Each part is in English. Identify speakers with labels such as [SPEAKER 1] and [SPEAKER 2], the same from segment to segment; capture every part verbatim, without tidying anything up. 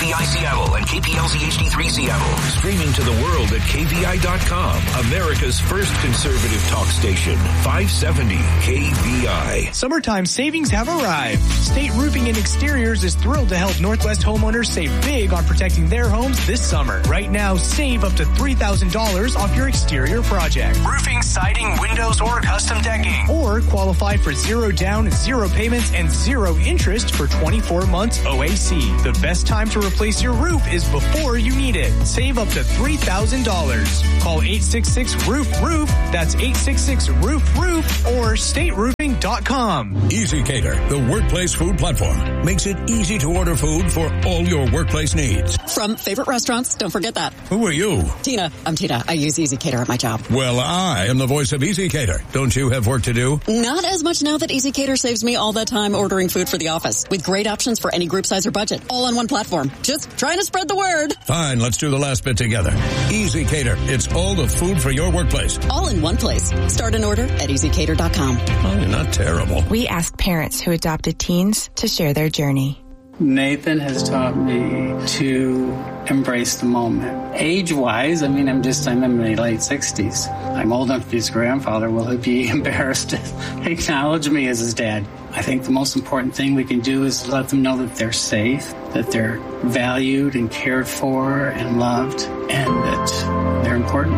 [SPEAKER 1] V I Seattle and K P L Z H D three Seattle. Streaming to the world at K V I dot com. America's first conservative talk station. five seventy K V I.
[SPEAKER 2] Summertime savings have arrived. State Roofing and Exteriors is thrilled to help Northwest homeowners save big on protecting their homes this summer. Right now, save up to three thousand dollars off your exterior project. Roofing, siding, windows, or custom decking. Or qualify for zero down, zero payments, and zero interest for twenty-four months O A C. The best time to replace your roof is before you need it. Save up to three thousand dollars. Call eight six six roof roof. That's eight six six roof roof or state roofing dot com.
[SPEAKER 3] Easy Cater, the workplace food platform, makes it easy to order food for all your workplace needs.
[SPEAKER 4] From favorite restaurants, don't forget that.
[SPEAKER 3] Who are you?
[SPEAKER 4] Tina. I'm Tina. I use Easy Cater at my job.
[SPEAKER 3] Well, I am the voice of Easy Cater. Don't you have work to do?
[SPEAKER 4] Not as much now that Easy Cater saves me all that time ordering food for the office, with great options for any group size or budget, all on one platform. Just trying to spread the word.
[SPEAKER 3] Fine, let's do the last bit together. Easy Cater. It's all the food for your workplace.
[SPEAKER 4] All in one place. Start an order at easy cater dot com.
[SPEAKER 3] Oh, you're not terrible.
[SPEAKER 5] We asked parents who adopted teens to share their journey.
[SPEAKER 6] Nathan has taught me to embrace the moment. Age-wise, I mean, I'm just, I'm in my late sixties. I'm old enough to be his grandfather. Will he be embarrassed to acknowledge me as his dad? I think the most important thing we can do is let them know that they're safe, that they're valued and cared for and loved, and that they're important.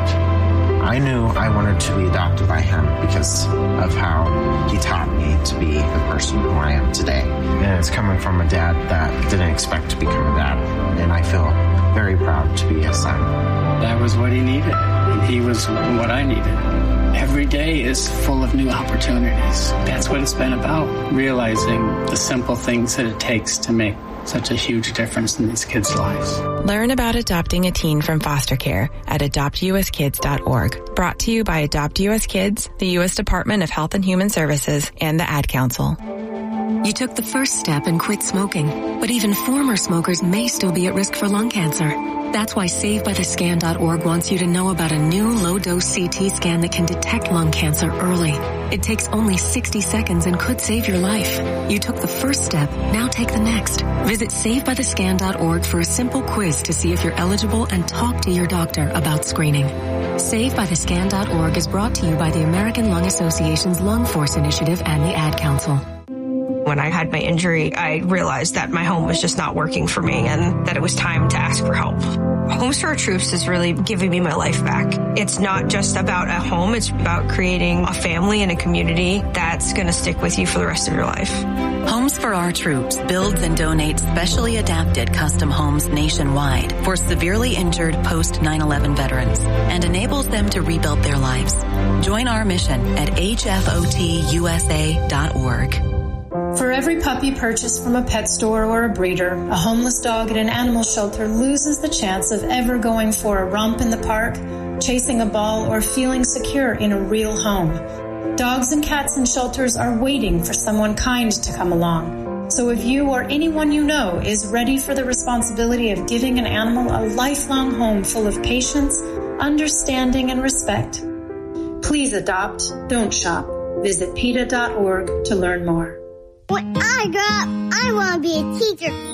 [SPEAKER 7] I knew I wanted to be adopted by him because of how he taught me to be the person who I am today. And it's coming from a dad that didn't expect to become a dad. And I feel very proud to be his son.
[SPEAKER 6] That was what he needed, and he was what I needed. Every day is full of new opportunities. That's what it's been about, realizing the simple things that it takes to make such a huge difference in these kids' lives.
[SPEAKER 5] Learn about adopting a teen from foster care at adopt u s kids dot org. Brought to you by Adopt U S Kids, the U S Department of Health and Human Services, and the Ad Council.
[SPEAKER 8] You took the first step and quit smoking, but even former smokers may still be at risk for lung cancer. That's why save by the scan dot org wants you to know about a new low-dose C T scan that can detect lung cancer early. It takes only sixty seconds and could save your life. You took the first step, now take the next. Visit save by the scan dot org for a simple quiz to see if you're eligible and talk to your doctor about screening. save by the scan dot org is brought to you by the American Lung Association's Lung Force Initiative and the Ad Council.
[SPEAKER 9] When I had my injury, I realized that my home was just not working for me and that it was time to ask for help. Homes for Our Troops is really giving me my life back. It's not just about a home, it's about creating a family and a community that's going to stick with you for the rest of your life.
[SPEAKER 10] Homes for Our Troops builds and donates specially adapted custom homes nationwide for severely injured post nine eleven veterans and enables them to rebuild their lives. Join our mission at H F O T U S A dot org.
[SPEAKER 11] For every puppy purchased from a pet store or a breeder, a homeless dog at an animal shelter loses the chance of ever going for a romp in the park, chasing a ball, or feeling secure in a real home. Dogs and cats in shelters are waiting for someone kind to come along. So if you or anyone you know is ready for the responsibility of giving an animal a lifelong home full of patience, understanding, and respect, please adopt, don't shop. Visit P E T A dot org to learn more.
[SPEAKER 12] When I grow up, I want to be a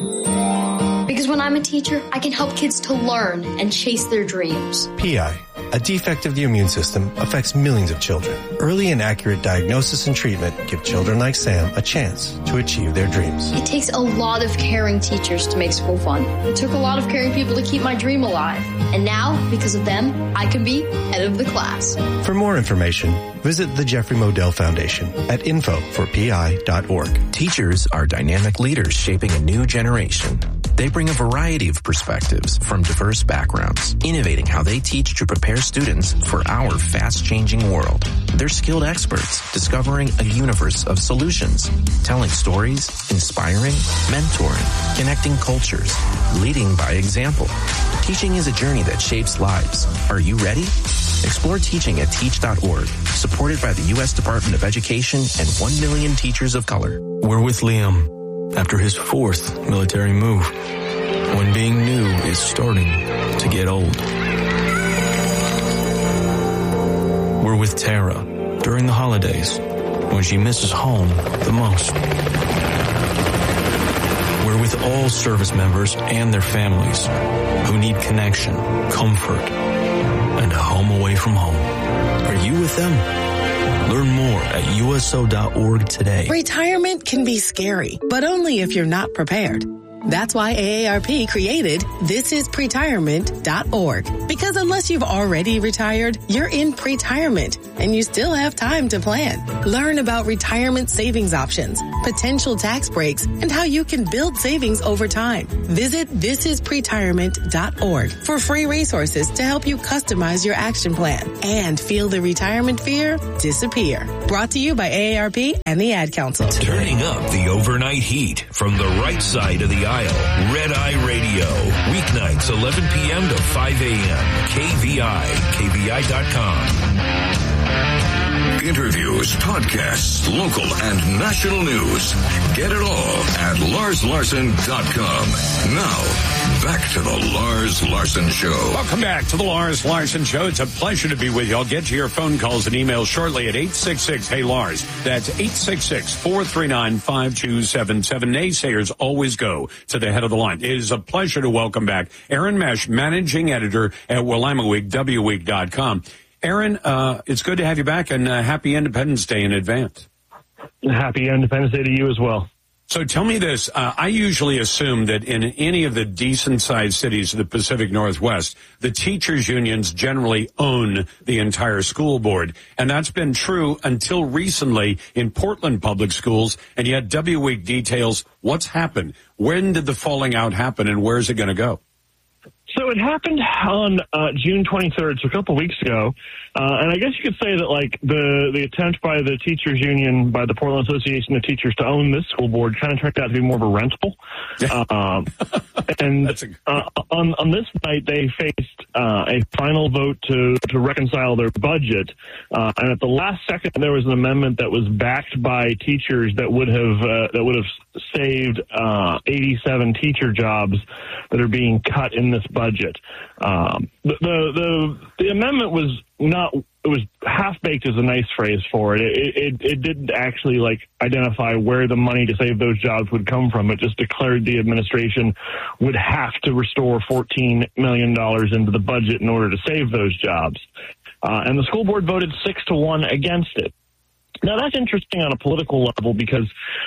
[SPEAKER 12] teacher.
[SPEAKER 13] Because when I'm a teacher, I can help kids to learn and chase their dreams.
[SPEAKER 14] P I, a defect of the immune system, affects millions of children. Early and accurate diagnosis and treatment give children like Sam a chance to achieve their dreams.
[SPEAKER 13] It takes a lot of caring teachers to make school fun. It took a lot of caring people to keep my dream alive. And now, because of them, I can be head of the class.
[SPEAKER 14] For more information, visit the Jeffrey Modell Foundation at info for P I dot org.
[SPEAKER 15] Teachers are dynamic leaders shaping a new generation. They bring a variety of perspectives from diverse backgrounds, innovating how they teach to prepare students for our fast-changing world. They're skilled experts discovering a universe of solutions, telling stories, inspiring, mentoring, connecting cultures, leading by example. Teaching is a journey that shapes lives. Are you ready? Explore teaching at teach dot org, supported by the U S Department of Education and one million teachers of color.
[SPEAKER 16] We're with Liam after his fourth military move, when being new is starting to get old. We're with Tara during the holidays, when she misses home the most. We're with all service members and their families who need connection, comfort, and a home away from home. Are you with them? Learn more at U S O dot org today.
[SPEAKER 17] Retirement can be scary, but only if you're not prepared. That's why A A R P created this is pretirement dot org. Because unless you've already retired, you're in pretirement and you still have time to plan. Learn about retirement savings options, potential tax breaks, and how you can build savings over time. Visit this is pretirement dot org for free resources to help you customize your action plan and feel the retirement fear disappear. Brought to you by A A R P and the Ad Council.
[SPEAKER 1] Turning up the overnight heat from the right side of the aisle. Red Eye Radio. Weeknights, eleven p.m. to five a.m. K V I, K V I dot com.
[SPEAKER 3] Interviews, podcasts, local and national news. Get it all at Lars Larson dot com. Now, back to the Lars Larson Show.
[SPEAKER 18] Welcome back to the Lars Larson Show. It's a pleasure to be with you. I'll get to your phone calls and emails shortly at eight six six, hey Lars. That's eight six six, four three nine, five two seven seven. Naysayers always go to the head of the line. It is a pleasure to welcome back Aaron Mesh, managing editor at Willamette Week, W week dot com. Aaron, uh, it's good to have you back, and uh, happy Independence Day in advance.
[SPEAKER 19] Happy Independence Day to you as well.
[SPEAKER 18] So tell me this. Uh, I usually assume that in any of the decent-sized cities of the Pacific Northwest, the teachers' unions generally own the entire school board. And that's been true until recently in Portland Public Schools. And yet W Week details what's happened. When did the falling out happen, and where's it going to go?
[SPEAKER 19] So it happened on uh, June twenty-third, so a couple of weeks ago. Uh, and I guess you could say that, like, the, the attempt by the teachers union, by the Portland Association of Teachers to own this school board kind of turned out to be more of a rental. um, and uh, on, on this night, they faced uh, a final vote to, to reconcile their budget. Uh, and at the last second, there was an amendment that was backed by teachers that would have, uh, that would have saved uh, eighty-seven teacher jobs that are being cut in this budget. Um, the, the, the, the amendment was not, it was half-baked is a nice phrase for it. It, it. it didn't actually, like, identify where the money to save those jobs would come from. It just declared the administration would have to restore fourteen million dollars into the budget in order to save those jobs. Uh, and the school board voted six to one against it. Now, that's interesting on a political level because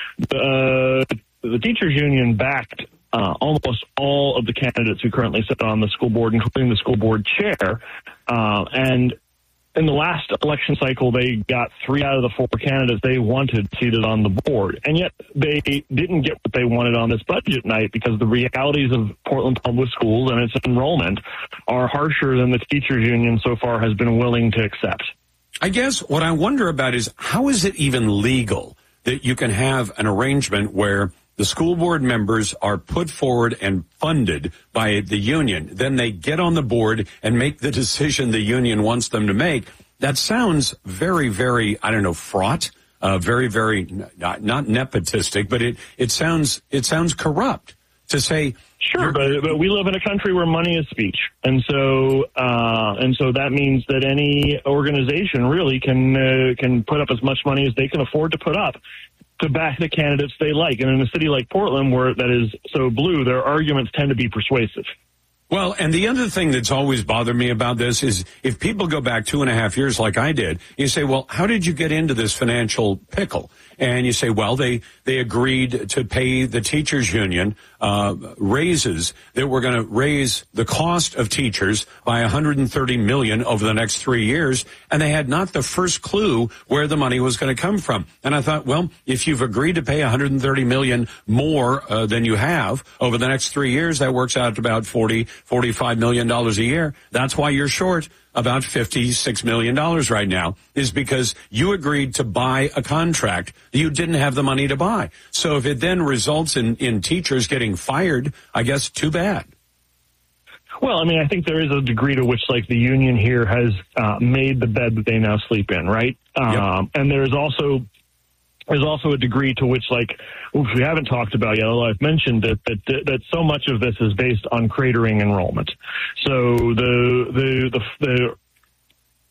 [SPEAKER 19] the, the teachers union backed uh, almost all of the candidates who currently sit on the school board, including the school board chair. Uh, and in the last election cycle, they got three out of the four candidates they wanted seated on the board. And yet they didn't get what they wanted on this budget night because the realities of Portland Public Schools and its enrollment are harsher than the teachers union so far has been willing to accept.
[SPEAKER 18] I guess what I wonder about is how is it even legal that you can have an arrangement where the school board members are put forward and funded by the union. Then they get on the board and make the decision the union wants them to make. That sounds very, very, I don't know, fraught, uh, very, very, not, not nepotistic, but it, it sounds, it sounds corrupt to say.
[SPEAKER 19] Sure, but, but we live in a country where money is speech. And so, uh, and so that means that any organization really can, uh, can put up as much money as they can afford to put up to back the candidates they like. And in a city like Portland, where that is so blue, their arguments tend to be persuasive.
[SPEAKER 18] Well, and the other thing that's always bothered me about this is if people go back two and a half years like I did, you say, well, how did you get into this financial pickle? And you say, well, they, they agreed to pay the teachers union uh, raises that were going to raise the cost of teachers by one hundred thirty million dollars over the next three years. And they had not the first clue where the money was going to come from. And I thought, well, if you've agreed to pay one hundred thirty million dollars more uh, than you have over the next three years, that works out to about forty, forty-five million dollars a year. That's why you're short about fifty-six million dollars right now, is because you agreed to buy a contract that you didn't have the money to buy. So if it then results in, in teachers getting fired, I guess too bad.
[SPEAKER 19] Well, I mean, I think there is a degree to which, like, the union here has uh, made the bed that they now sleep in, right? Um, yep. And there's also there's also a degree to which, like, which we haven't talked about yet, although I've mentioned that, that that so much of this is based on cratering enrollment. So the the the, the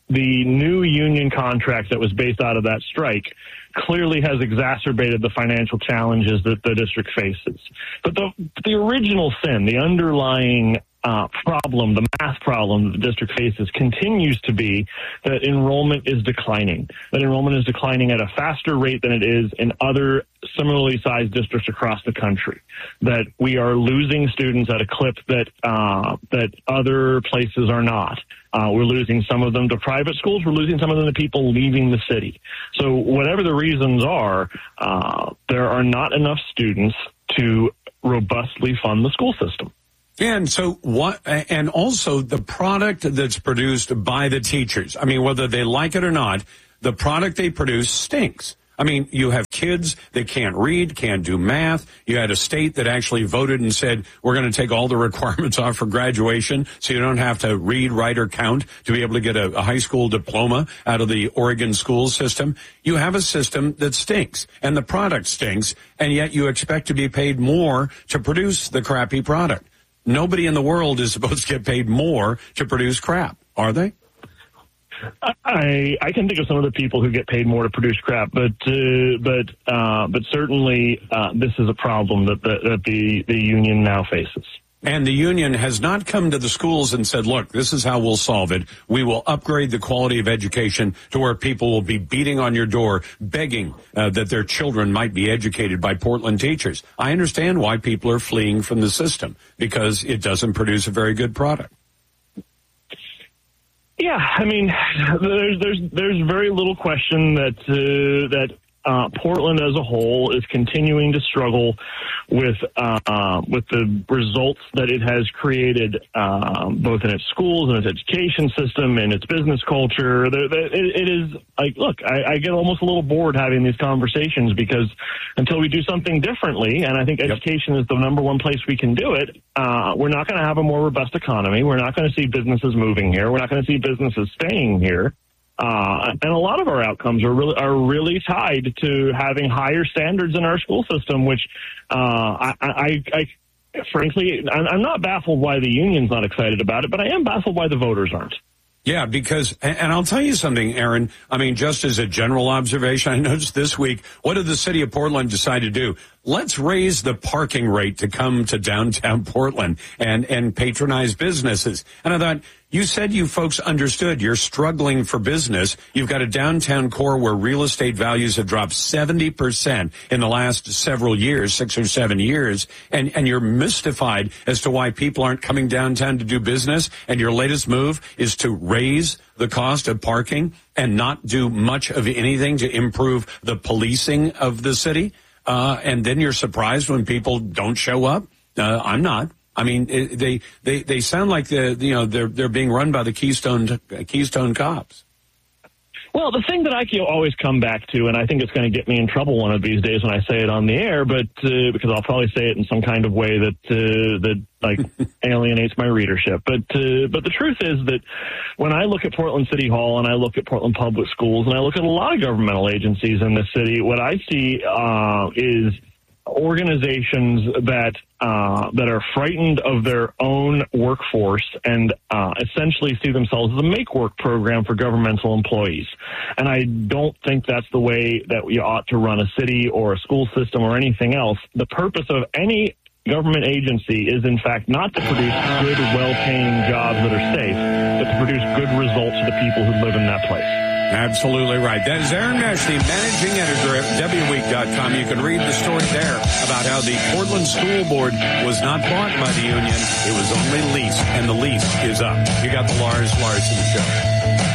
[SPEAKER 19] the new union contract that was based out of that strike clearly has exacerbated the financial challenges that the district faces. But the, the original sin, the underlying uh, problem, the math problem that the district faces continues to be that enrollment is declining, that enrollment is declining at a faster rate than it is in other similarly sized districts across the country, that we are losing students at a clip that uh, that other places are not. Uh, we're losing some of them to private schools. We're losing some of them to people leaving the city. So whatever the reasons are, uh, there are not enough students to robustly fund the school system.
[SPEAKER 18] And so what, and also the product that's produced by the teachers. I mean, whether they like it or not, the product they produce stinks. I mean, you have kids that can't read, can't do math. You had a state that actually voted and said, we're going to take all the requirements off for graduation so you don't have to read, write, or count to be able to get a, a high school diploma out of the Oregon school system. You have a system that stinks, and the product stinks, and yet you expect to be paid more to produce the crappy product. Nobody in the world is supposed to get paid more to produce crap, are they?
[SPEAKER 19] I I can think of some of the people who get paid more to produce crap, but uh, but uh, but certainly uh, this is a problem that the, that the the union now faces.
[SPEAKER 18] And the union has not come to the schools and said, look, this is how we'll solve it. We will upgrade the quality of education to where people will be beating on your door, begging uh, that their children might be educated by Portland teachers. I understand why people are fleeing from the system, because it doesn't produce a very good product.
[SPEAKER 19] Yeah, I mean, there's there's there's very little question that uh, that uh, Portland as a whole is continuing to struggle with uh, with the results that it has created, uh, both in its schools and its education system and its business culture. It, it is like, look, I, I get almost a little bored having these conversations, because until we do something differently, and I think yep. education is the number one place we can do it, uh, we're not going to have a more robust economy. We're not going to see businesses moving here. We're not going to see businesses staying here. Uh, and a lot of our outcomes are really are really tied to having higher standards in our school system, which uh, I, I, I frankly, I'm not baffled why the union's not excited about it, but I am baffled why the voters aren't.
[SPEAKER 18] Yeah, because, and I'll tell you something, Aaron, I mean, just as a general observation, I noticed this week, what did the city of Portland decide to do? Let's raise the parking rate to come to downtown Portland and, and patronize businesses. And I thought, you said you folks understood you're struggling for business. You've got a downtown core where real estate values have dropped seventy percent in the last several years, six or seven years, and, and you're mystified as to why people aren't coming downtown to do business, and your latest move is to raise the cost of parking and not do much of anything to improve the policing of the city. Uh, and then you're surprised when people don't show up. Uh, I'm not. I mean, it, they, they, they sound like the, you know, they're, they're being run by the Keystone, Keystone cops.
[SPEAKER 19] Well, the thing that I can always come back to, and I think it's going to get me in trouble one of these days when I say it on the air, but, uh, because I'll probably say it in some kind of way that, uh, that like alienates my readership. But, uh, but the truth is that when I look at Portland City Hall and I look at Portland Public Schools and I look at a lot of governmental agencies in the city, what I see, uh, is organizations that uh, that are frightened of their own workforce and uh, essentially see themselves as a make-work program for governmental employees. And I don't think that's the way that we ought to run a city or a school system or anything else. The purpose of any government agency is, in fact, not to produce good, well-paying jobs that are safe, but to produce good results for the people who live in that place.
[SPEAKER 18] Absolutely right. That is Aaron Mesh, the managing editor at W week dot com. You can read the story there about how the Portland School Board was not bought by the union. It was only leased, and the lease is up. You got the Lars Larson Show.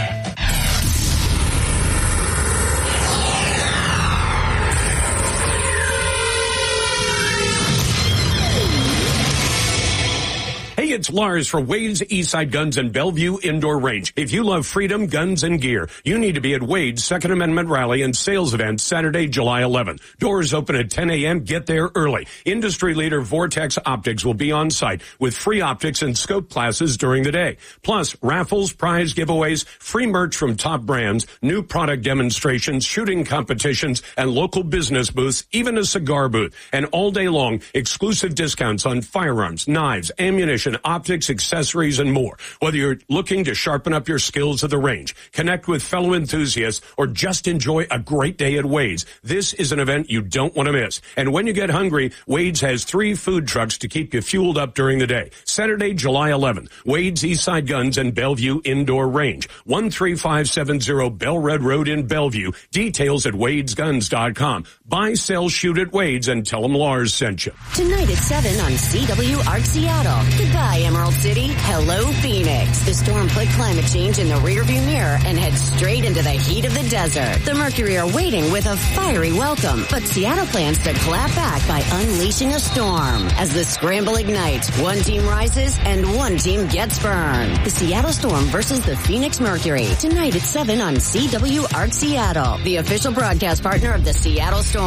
[SPEAKER 18] Hey, it's Lars for Wade's Eastside Guns and Bellevue Indoor Range. If you love freedom, guns, and gear, you need to be at Wade's Second Amendment Rally and Sales Event Saturday, July eleventh. Doors open at ten a.m. Get there early. Industry leader Vortex Optics will be on site with free optics and scope classes during the day. Plus, raffles, prize giveaways, free merch from top brands, new product demonstrations, shooting competitions, and local business booths, even a cigar booth. And all day long, exclusive discounts on firearms, knives, ammunition, and optics, accessories, and more. Whether you're looking to sharpen up your skills at the range, connect with fellow enthusiasts, or just enjoy a great day at Wade's, this is an event you don't want to miss. And when you get hungry, Wade's has three food trucks to keep you fueled up during the day. Saturday, July eleventh, Wade's Eastside Guns and Bellevue Indoor Range, one three five seven zero Bellred Road in Bellevue. Details at wades guns dot com. Buy, sell, shoot at Wade's and tell them Lars sent you.
[SPEAKER 20] Tonight at seven on C W Art Seattle. Goodbye, Emerald City. Hello, Phoenix. The storm put climate change in the rearview mirror and heads straight into the heat of the desert. The Mercury are waiting with a fiery welcome, but Seattle plans to clap back by unleashing a storm. As the scramble ignites, one team rises and one team gets burned. The Seattle Storm versus the Phoenix Mercury. Tonight at seven on C W Art Seattle, the official broadcast partner of the Seattle Storm.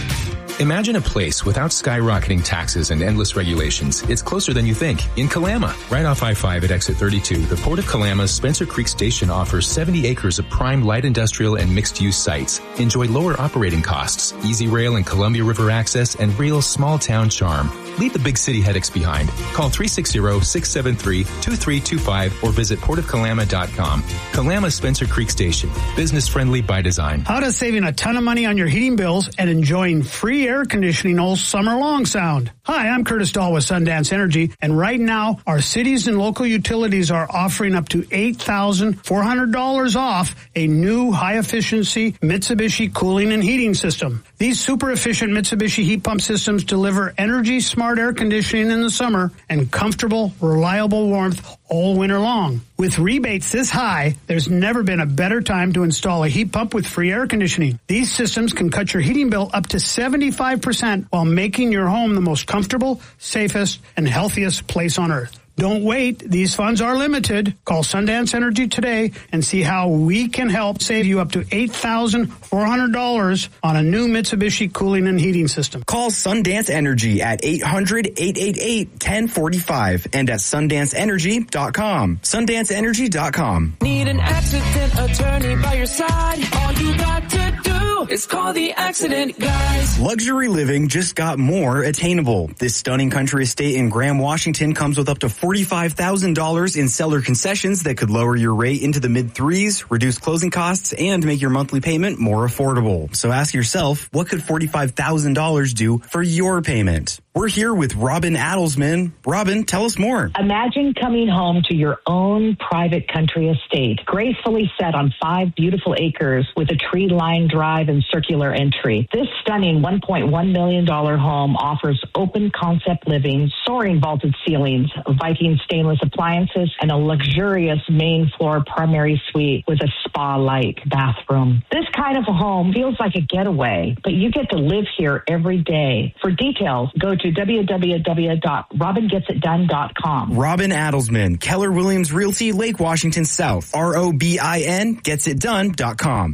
[SPEAKER 15] Imagine a place without skyrocketing taxes and endless regulations. It's closer than you think. In Kalama, right off I five at exit thirty-two, the Port of Kalama's Spencer Creek Station offers seventy acres of prime light industrial and mixed-use sites. Enjoy lower operating costs, easy rail and Columbia River access, and real small-town charm. Leave the big city headaches behind. Call three six zero, six seven three, two three two five or visit port of kalama dot com. Kalama Spencer Creek Station. Business-friendly by design.
[SPEAKER 21] How does saving a ton of money on your heating bills and enjoying free air conditioning all summer long sound? Hi, I'm Curtis Dahl with Sundance Energy, and right now our cities and local utilities are offering up to eight thousand four hundred dollars off a new high-efficiency Mitsubishi cooling and heating system. These super-efficient Mitsubishi heat pump systems deliver energy-smart air conditioning in the summer and comfortable, reliable warmth all winter long. With rebates this high, there's never been a better time to install a heat pump with free air conditioning. These systems can cut your heating bill up to seventy-five percent while making your home the most comfortable, safest, and healthiest place on earth. Don't wait. These funds are limited. Call Sundance Energy today and see how we can help save you up to eight thousand four hundred dollars on a new Mitsubishi cooling and heating system.
[SPEAKER 22] Call Sundance Energy at eight hundred, eight eight eight, one zero four five and at sundance energy dot com. sundance energy dot com.
[SPEAKER 23] Need an accident attorney by your side? All you got to do is call the Accident Guys.
[SPEAKER 22] Luxury living just got more attainable. This stunning country estate in Graham, Washington comes with up to forty-five thousand dollars in seller concessions that could lower your rate into the mid threes, reduce closing costs, and make your monthly payment more affordable. So ask yourself, what could forty-five thousand dollars do for your payment? We're here with Robin Adelsman. Robin, tell us more.
[SPEAKER 24] Imagine coming home to your own private country estate, gracefully set on five beautiful acres with a tree-lined drive and circular entry. This stunning one point one million dollars home offers open concept living, soaring vaulted ceilings, Viking stainless appliances, and a luxurious main floor primary suite with a spa-like bathroom. This kind of a home feels like a getaway, but you get to live here every day. For details, go to w w w dot robin gets it done dot com.
[SPEAKER 22] Robin Adelsman, Keller Williams Realty, Lake Washington South. R O B I N, gets it done dot com.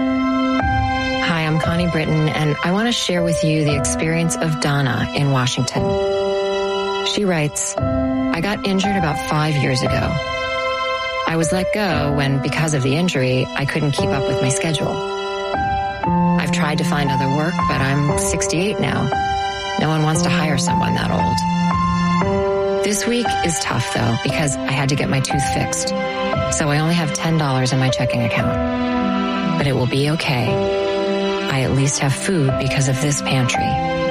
[SPEAKER 25] Hi, I'm Connie Britton, and I want to share with you the experience of Donna in Washington. She writes, I got injured about five years ago. I was let go when, because of the injury, I couldn't keep up with my schedule. I've tried to find other work, but I'm sixty-eight now. No one wants to hire someone that old. This week is tough, though, because I had to get my tooth fixed. So I only have ten dollars in my checking account. But it will be okay. I at least have food because of this pantry.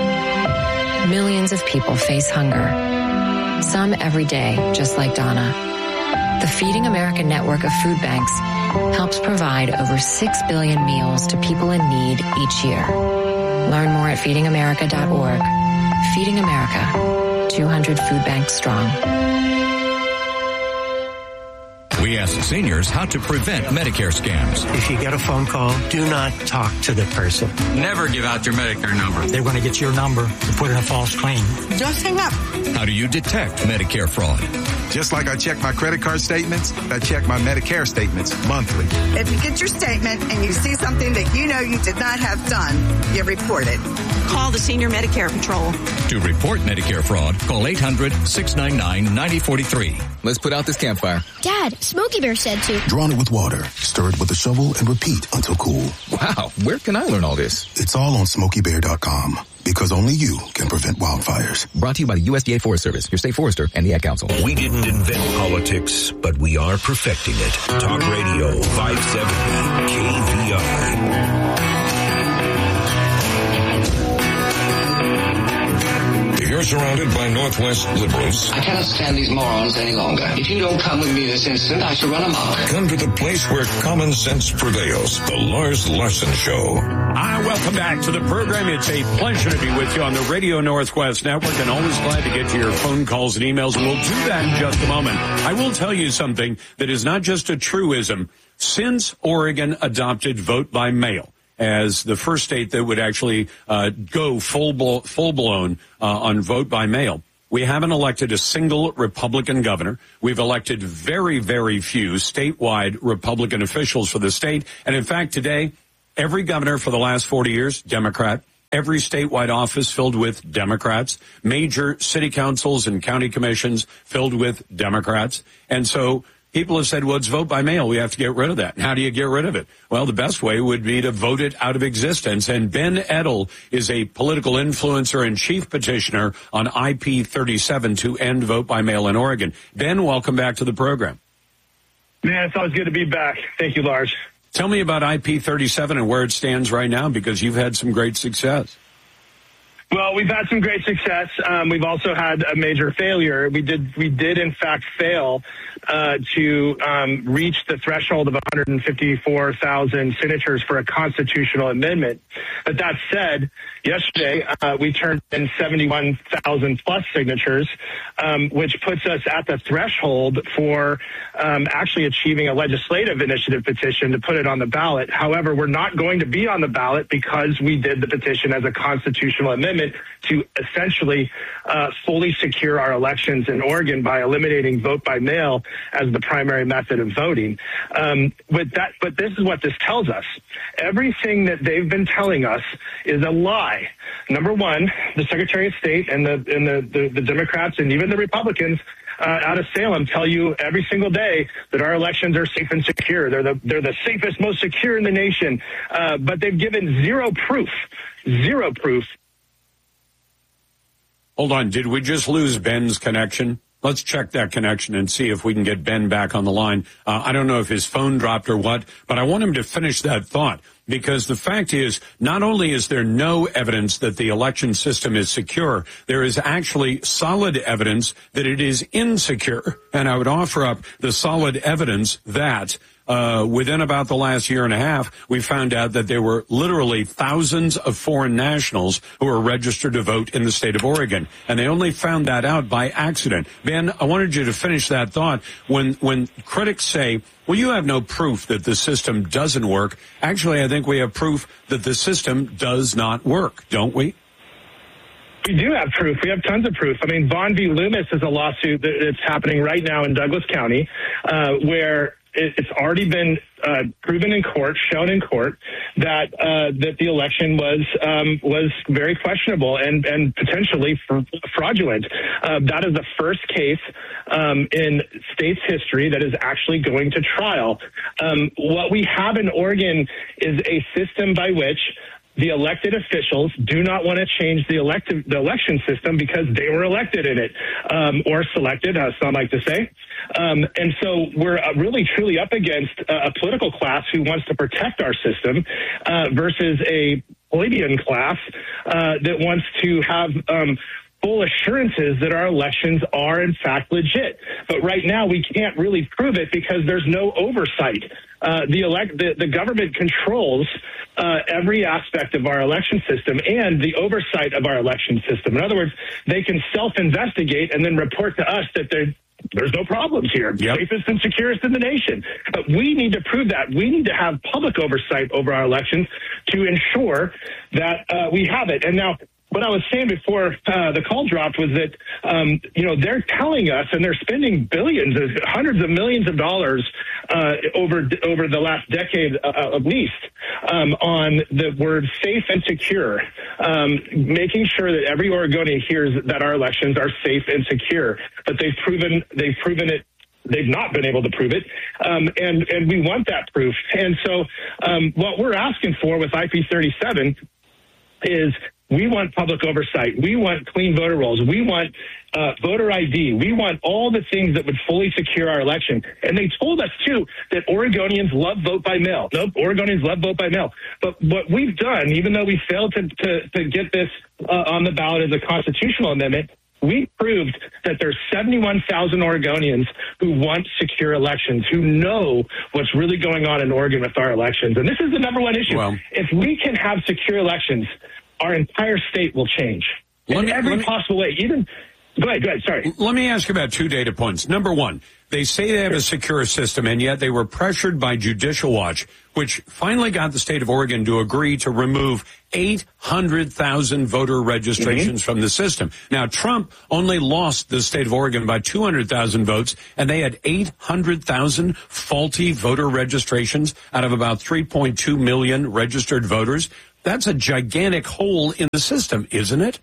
[SPEAKER 25] Millions of people face hunger. Some every day, just like Donna. The Feeding America network of food banks helps provide over six billion meals to people in need each year. Learn more at feeding america dot org. Feeding America, two hundred food banks strong.
[SPEAKER 1] We ask seniors how to prevent Medicare scams.
[SPEAKER 26] If you get a phone call, do not talk to the person.
[SPEAKER 27] Never give out your Medicare number.
[SPEAKER 26] They're going to get your number and put in a false claim.
[SPEAKER 28] Just hang up.
[SPEAKER 1] How do you detect Medicare fraud?
[SPEAKER 29] Just like I check my credit card statements, I check my Medicare statements monthly.
[SPEAKER 28] If you get your statement and you see something that you know you did not have done, you report it. Call the Senior Medicare Patrol.
[SPEAKER 1] To report Medicare fraud, call eight hundred, six nine nine, nine zero four three.
[SPEAKER 30] Let's put out this campfire.
[SPEAKER 12] Dad, Smokey Bear said to.
[SPEAKER 31] Drown it with water, stir it with a shovel, and repeat until cool.
[SPEAKER 30] Wow, where can I learn all this?
[SPEAKER 31] It's all on smokey bear dot com. Because only you can prevent wildfires.
[SPEAKER 2] Brought to you by the U S D A Forest Service, your state forester, and the Ad Council.
[SPEAKER 1] We didn't invent politics, but we are perfecting it. Talk Radio five seventy K V I.
[SPEAKER 3] You're surrounded by Northwest liberals.
[SPEAKER 4] I cannot stand these morons any longer. If you don't come with me this instant, I shall run amok.
[SPEAKER 3] Come to the place where common sense prevails. The Lars Larson Show.
[SPEAKER 18] Hi, welcome back to the program. It's a pleasure to be with you on the Radio Northwest Network, and always glad to get to your phone calls and emails, and we'll do that in just a moment. I will tell you something that is not just a truism. Since Oregon adopted vote by mail as the first state that would actually uh, go full blo- full blown uh, on vote by mail, we haven't elected a single Republican governor. We've elected very, very few statewide Republican officials for the state. And in fact, today, every governor for the last forty years, Democrat. Every statewide office filled with Democrats. Major city councils and county commissions filled with Democrats. And so people have said, well, it's vote by mail. We have to get rid of that. And how do you get rid of it? Well, the best way would be to vote it out of existence. And Ben Edel is a political influencer and chief petitioner on I P thirty-seven to end vote by mail in Oregon. Ben, welcome back to the program.
[SPEAKER 5] Man, it's always good to be back. Thank you, Lars.
[SPEAKER 18] Tell me about I P thirty-seven and where it stands right now, because you've had some great success.
[SPEAKER 5] Well, we've had some great success. Um, we've also had a major failure. We did, we did in fact fail uh, to um, reach the threshold of one hundred fifty-four thousand signatures for a constitutional amendment. But that said, yesterday uh, we turned in seventy-one thousand plus signatures, um, which puts us at the threshold for um, actually achieving a legislative initiative petition to put it on the ballot. However, we're not going to be on the ballot because we did the petition as a constitutional amendment to essentially uh, fully secure our elections in Oregon by eliminating vote by mail as the primary method of voting. Um, with that, but this is what this tells us. Everything that they've been telling us is a lie. Number one, the Secretary of State and the and the, the, the Democrats and even the Republicans Uh, out of Salem tell you every single day that our elections are safe and secure. They're the they're the safest, most secure in the nation. Uh, but they've given zero proof, zero proof.
[SPEAKER 18] Hold on. Did we just lose Ben's connection? Let's check that connection and see if we can get Ben back on the line. Uh, I don't know if his phone dropped or what, but I want him to finish that thought, because the fact is, not only is there no evidence that the election system is secure, there is actually solid evidence that it is insecure. And I would offer up the solid evidence that Uh, within about the last year and a half, we found out that there were literally thousands of foreign nationals who were registered to vote in the state of Oregon. And they only found that out by accident. Ben, I wanted you to finish that thought. When, when critics say, well, you have no proof that the system doesn't work, actually, I think we have proof that the system does not work, don't we?
[SPEAKER 5] We do have proof. We have tons of proof. I mean, Vaughn v. Loomis is a lawsuit that's happening right now in Douglas County, uh, where it's already been uh, proven in court, shown in court, that uh, that the election was um, was very questionable and and potentially fr- fraudulent. Uh, that is the first case um, in state's history that is actually going to trial. Um, what we have in Oregon is a system by which the elected officials do not want to change the elective the election system because they were elected in it, um, or selected, as some like to say. Um, and so we're uh, really truly up against uh, a political class who wants to protect our system uh, versus a plebeian class uh, that wants to have um, full assurances that our elections are in fact legit. But right now we can't really prove it because there's no oversight. Uh, the elect the, the government controls uh, every aspect of our election system and the oversight of our election system. In other words, they can self-investigate and then report to us that they're there's no problems here. Yep. Safest and securest in the nation. But we need to prove that. We need to have public oversight over our elections to ensure that uh, we have it. And now, what I was saying before uh, the call dropped was that, um, you know, they're telling us, and they're spending billions, hundreds of millions of dollars uh, over over the last decade uh, at least um, on the word safe and secure, um, making sure that every Oregonian hears that our elections are safe and secure. But they've proven they've proven it. They've not been able to prove it, um, and and we want that proof. And so, um, what we're asking for with I P thirty-seven is We want public oversight. We want clean voter rolls. We want uh, voter I D. We want all the things that would fully secure our election. And they told us, too, that Oregonians love vote by mail. Nope, Oregonians love vote by mail. But what we've done, even though we failed to, to, to get this uh, on the ballot as a constitutional amendment, we proved that there's seventy-one thousand Oregonians who want secure elections, who know what's really going on in Oregon with our elections. And this is the number one issue. Well, if we can have secure elections, our entire state will change in me, every me, possible way. Even go ahead, go ahead. Sorry.
[SPEAKER 18] Let me ask you about two data points. Number one, they say they have a secure system, and yet they were pressured by Judicial Watch, which finally got the state of Oregon to agree to remove eight hundred thousand voter registrations mm-hmm. from the system. Now, Trump only lost the state of Oregon by two hundred thousand votes, and they had eight hundred thousand faulty voter registrations out of about three point two million registered voters. That's a gigantic hole in the system, isn't it?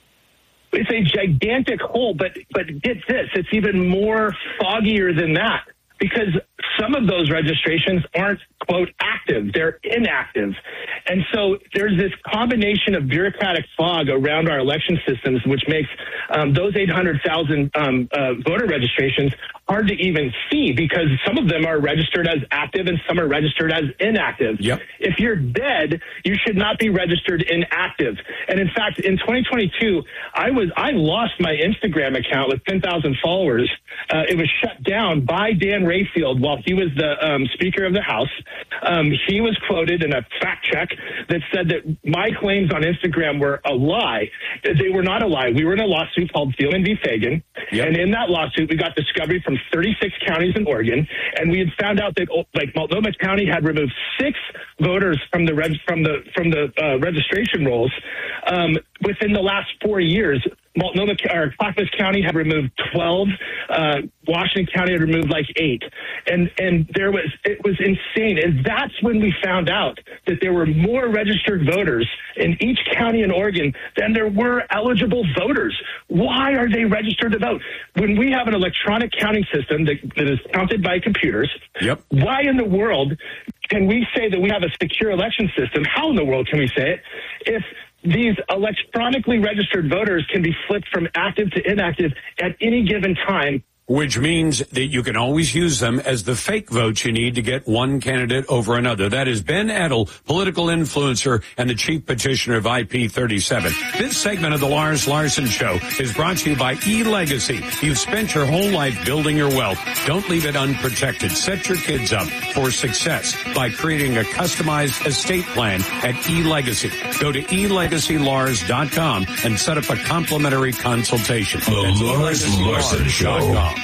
[SPEAKER 5] It's a gigantic hole, but but get this, it's even more foggier than that, because some of those registrations aren't, quote, active. They're inactive. And so there's this combination of bureaucratic fog around our election systems, which makes um, those eight hundred thousand um, uh, voter registrations hard to even see, because some of them are registered as active and some are registered as inactive.
[SPEAKER 18] Yep.
[SPEAKER 5] If you're dead, you should not be registered inactive. And in fact, in twenty twenty-two, I was I lost my Instagram account with ten thousand followers. Uh, it was shut down by Dan Rayfield while he was the um, Speaker of the House. Um, he was quoted in a fact check that said that my claims on Instagram were a lie. They were not a lie. We were in a lawsuit called Thielman v. Fagan. Yep. And in that lawsuit, we got discovery from thirty-six counties in Oregon. And we had found out that, like, Multnomah County had removed six voters from the reg- from the from the uh, registration rolls um, within the last four years. Multnomah or Clackamas County had removed twelve. Uh, Washington County had removed like eight, and and there was it was insane. And that's when we found out that there were more registered voters in each county in Oregon than there were eligible voters. Why are they registered to vote when we have an electronic counting system that, that is counted by computers?
[SPEAKER 18] Yep.
[SPEAKER 5] Why in the world can we say that we have a secure election system? How in the world can we say it if these electronically registered voters can be flipped from active to inactive at any given time?
[SPEAKER 18] Which means that you can always use them as the fake votes you need to get one candidate over another. That is Ben Edel, political influencer and the chief petitioner of I P thirty-seven. This segment of the Lars Larson Show is brought to you by eLegacy. You've spent your whole life building your wealth. Don't leave it unprotected. Set your kids up for success by creating a customized estate plan at eLegacy. Go to e legacy lars dot com and set up a complimentary consultation.
[SPEAKER 1] The Lars Larson Show.